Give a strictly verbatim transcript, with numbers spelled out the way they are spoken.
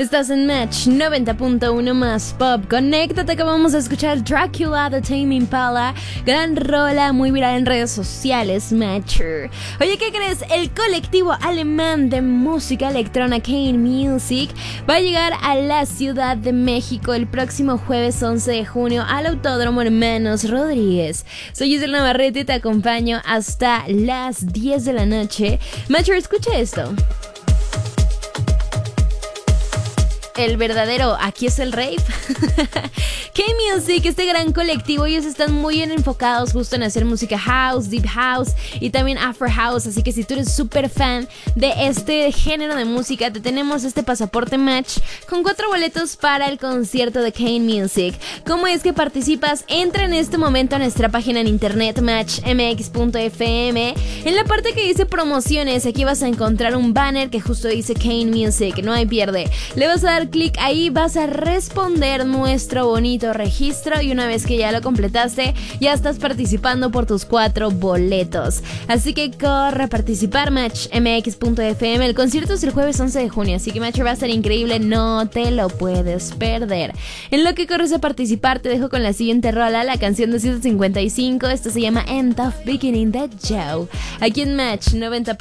Estás en Match noventa punto uno más Pop. Conéctate, que vamos a escuchar Dracula de Tame Impala. Gran rola, muy viral en redes sociales, Matcher. Oye, ¿qué crees? El colectivo alemán de música electrónica Kane Music va a llegar a la Ciudad de México el próximo jueves once de junio al Autódromo Hermanos Rodríguez. Soy Giselle Navarrete y te acompaño hasta las diez de la noche. Matcher, escucha esto. El verdadero, aquí es el rave. K-Music, este gran colectivo, ellos están muy bien enfocados justo en hacer música house, deep house y también afro house, así que si tú eres súper fan de este género de música, te tenemos este pasaporte Match con cuatro boletos para el concierto de K-Music. ¿Cómo es que participas? Entra en este momento a nuestra página en internet match m x punto f m. En la parte que dice promociones, aquí vas a encontrar un banner que justo dice K-Music, no hay pierde. Le vas a dar clic ahí, vas a responder nuestro bonito registro y una vez que ya lo completaste, ya estás participando por tus cuatro boletos. Así que corre a participar, match m x punto f m. El concierto es el jueves once de junio, así que Match va a ser increíble, no te lo puedes perder. En lo que corres a participar, te dejo con la siguiente rola, la canción de ciento cincuenta y cinco. Esto se llama End of Beginning de Joe, aquí en Match noventa.